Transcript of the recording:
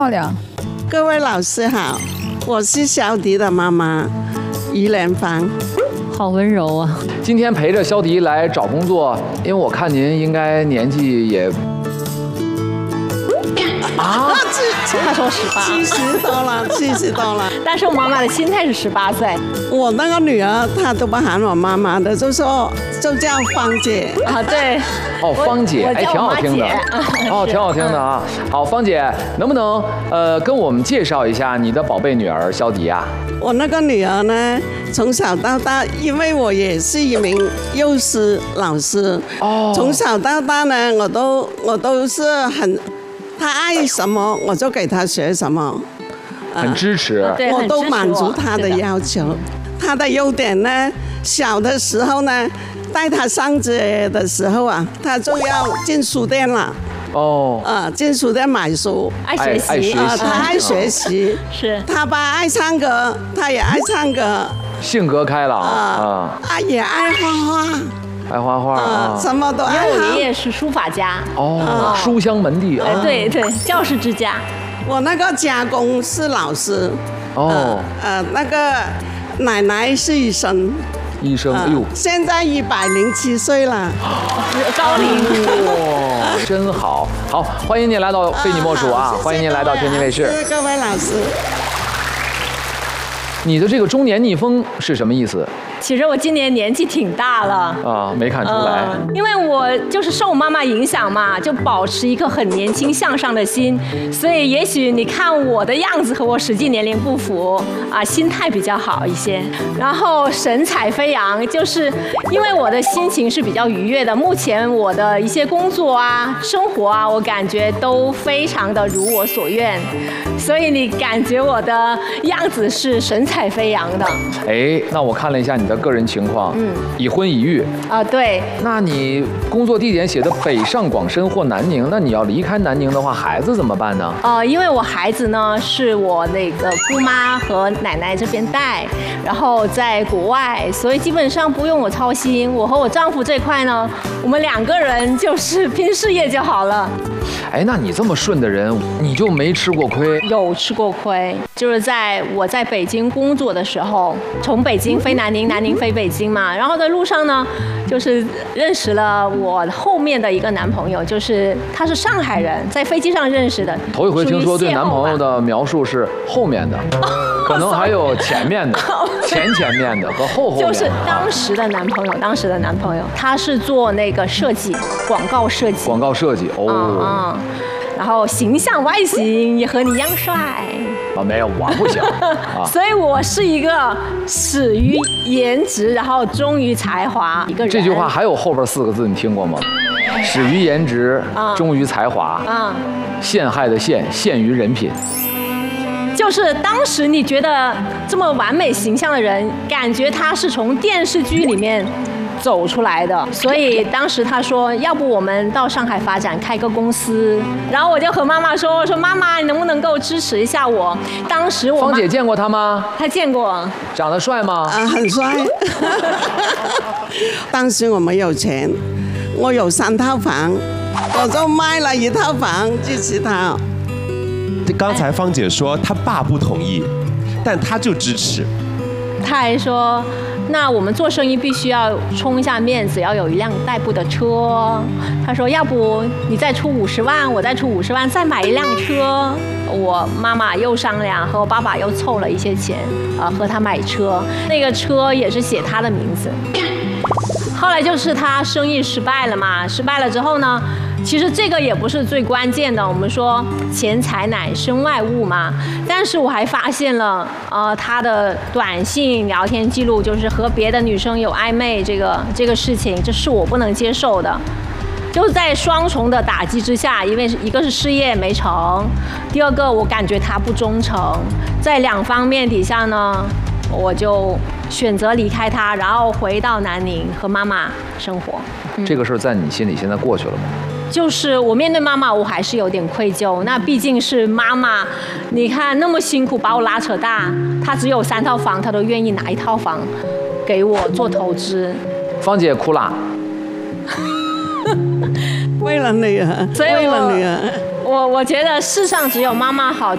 漂亮。 各位老师好，我是肖迪的妈妈于连芳。 好温柔啊！ 今天陪着肖迪来找工作，因为我看您应该年纪也他说18， 70多了。 但是我妈妈的心态是18岁。 我那个女儿她都不喊我妈妈的，就叫芳姐啊，对。 哦，芳姐，哎，挺好听的。哦，挺好听的啊。好，芳姐，能不能跟我们介绍一下你的宝贝女儿肖迪啊？ 我那个女儿呢，从小到大，因为我也是一名幼师老师，从小到大呢，我都是很，她爱什么我就给她学什么， 很支持， 我都满足她的要求。她的优点呢，小的时候呢，带她上学的时候啊，她就要进书店了。进书店买书， 爱学习她爱学习， 是她爸爱唱歌，她也爱唱歌， 性格开朗也爱画画， 爱画画什么都爱好。 因为我爷爷是书法家， 书香门第啊， 对对，教师之家。 我那个家公是老师，那个奶奶是医生。 医生，哎呦， 现在107岁了， 高龄， 哇，真好，好，欢迎您来到非你莫属啊，欢迎您来到天津卫视， 谢谢各位老师。 你的这个中年逆风是什么意思？ 其实我今年年纪挺大了啊，没看出来。 因为我就是受我妈妈影响嘛，就保持一颗很年轻向上的心，所以也许你看我的样子和我实际年龄不符啊，心态比较好一些，然后神采飞扬，就是因为我的心情是比较愉悦的。目前我的一些工作啊、生活啊，我感觉都非常的如我所愿，所以你感觉我的样子是神采飞扬的。 哎，那我看了一下你的个人情况，已婚已育啊，对。 那你工作地点写的北上广深或南宁，那你要离开南宁的话，孩子怎么办呢？ 因为我孩子呢是我那个姑妈和奶奶这边带，然后在国外，所以基本上不用我操心。我和我丈夫这块呢，我们2个人就是拼事业就好了。 哎，那你这么顺的人，你就没吃过亏？ 有吃过亏，就是我在北京工作的时候，从北京飞南宁，南宁飞北京嘛，然后在路上呢，就是认识了我后面的一个男朋友，就是他是上海人，在飞机上认识的。 头一回听说对男朋友的描述是后面的，可能还有前面的、前面的和后面的。 就是当时的男朋友，他是做那个设计，广告设计哦。然后形象外形也和你一样帅啊，没有，我不行啊。 所以我是一个始于颜值，然后忠于才华一个人。 这句话还有后边4个字，你听过吗？始于颜值，忠于才华，陷害的陷于人品。 就是当时你觉得这么完美形象的人，感觉他是从电视剧里面走出来的，所以当时他说，要不我们到上海发展，开个公司。然后我就和妈妈说妈妈，你能不能够支持一下我？当时芳姐见过他吗？ 她见过。 长得帅吗？ 很帅。当时我没有钱，我有3套房，我就卖了1套房支持他。 刚才芳姐说她爸不同意，但她就支持。 她还说，那我们做生意必须要充一下面子，要有一辆代步的车。她说，要不你再出50万，我再出50万，再买一辆车。我妈妈又商量，和我爸爸又凑了一些钱，和他买车。那个车也是写他的名字。后来就是他生意失败了嘛，失败了之后呢，其实这个也不是最关键的，我们说钱财乃身外物嘛。但是我还发现了，他的短信聊天记录就是和别的女生有暧昧这个事情，这是我不能接受的。就是在双重的打击之下，因为一个是事业没成，第二个我感觉他不忠诚，在2方面底下呢，我就选择离开他，然后回到南宁和妈妈生活。 这个事儿在你心里现在过去了吗？ 就是我面对妈妈，我还是有点愧疚。那毕竟是妈妈，你看那么辛苦把我拉扯大，她只有3套房，她都愿意拿1套房给我做投资。 芳姐哭啦。 为了女儿，为了女儿， 我觉得世上只有妈妈好。